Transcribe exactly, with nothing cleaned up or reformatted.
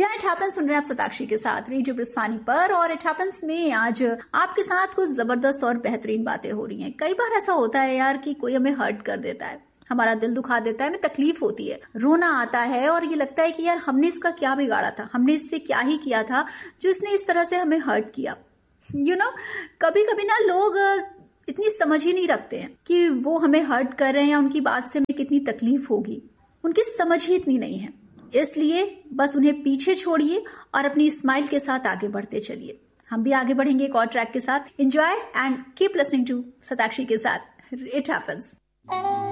Ji it happens सुन रहे हैं आप सताक्षी के साथ रेडियो ब्रिस्वानी पर। और इट हैपेंस में आज आपके साथ कुछ जबरदस्त और बेहतरीन बातें हो रही हैं। कई बार ऐसा होता है यार कि कोई हमें हर्ट कर देता है, हमारा दिल दुखा देता है, हमें तकलीफ होती है, रोना आता है और ये लगता है कि यार हमने इसका क्या बिगाड़ा था, हमने इससे क्या ही किया था जो इसने इस तरह से हमें हर्ट किया। यू नो कभी कभी ना लोग इतनी समझ ही नहीं रखते हैं कि वो हमें हर्ट कर रहे हैं या उनकी बात से हमें कितनी तकलीफ होगी, उनकी समझ ही इतनी नहीं है। इसलिए बस उन्हें पीछे छोड़िए और अपनी स्माइल के साथ आगे बढ़ते चलिए। हम भी आगे बढ़ेंगे एक और ट्रैक के साथ। Enjoy and keep listening to Satakshi के साथ इट हैपेंस।